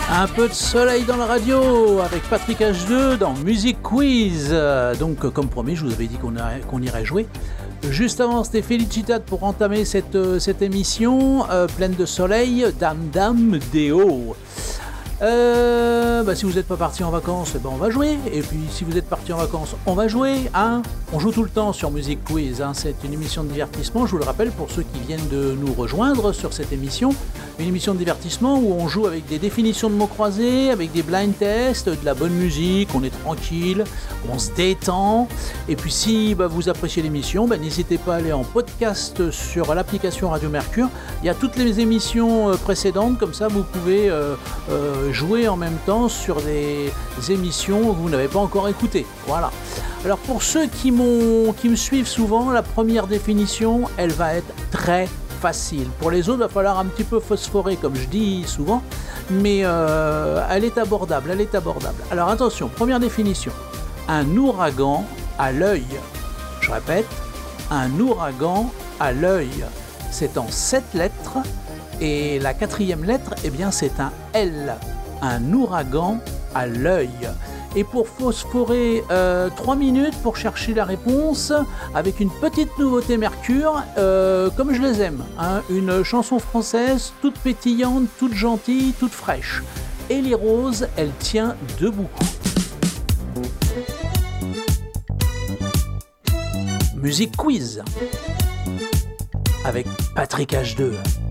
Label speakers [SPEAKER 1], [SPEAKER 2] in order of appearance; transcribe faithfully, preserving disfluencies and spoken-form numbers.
[SPEAKER 1] Un peu de soleil dans la radio avec Patrick H deux dans Music Quiz. Euh, donc, comme promis, je vous avais dit qu'on, a, qu'on irait jouer. Juste avant, c'était Felicitat pour entamer cette, euh, cette émission euh, pleine de soleil. Dam Dam Deo. Euh, bah, si vous n'êtes pas parti en vacances, eh ben on va jouer. Et puis si vous êtes parti en vacances, on va jouer. Hein, on joue tout le temps sur Music Quiz. Hein, c'est une émission de divertissement, je vous le rappelle pour ceux qui viennent de nous rejoindre sur cette émission. Une émission de divertissement où on joue avec des définitions de mots croisés, avec des blind tests, de la bonne musique, on est tranquille, on se détend. Et puis si bah, vous appréciez l'émission, bah, n'hésitez pas à aller en podcast sur l'application Radio Mercure. Il y a toutes les émissions précédentes, comme ça vous pouvez euh, euh, jouer en même temps sur des émissions que vous n'avez pas encore écoutées. Voilà. Alors pour ceux qui, m'ont, qui me suivent souvent, la première définition, elle va être très facile. Pour les autres, il va falloir un petit peu phosphorer, comme je dis souvent, mais euh, elle est abordable, elle est abordable. Alors attention, première définition. Un ouragan à l'œil. Je répète, un ouragan à l'œil. C'est en sept lettres, et la quatrième lettre, eh bien, c'est un L. Un ouragan à l'œil. Et pour phosphorer euh, trois minutes pour chercher la réponse, avec une petite nouveauté Mercure, euh, comme je les aime, hein, une chanson française toute pétillante, toute gentille, toute fraîche. Ellie Rose, elle tient debout. Music Quiz avec Patrick H deux.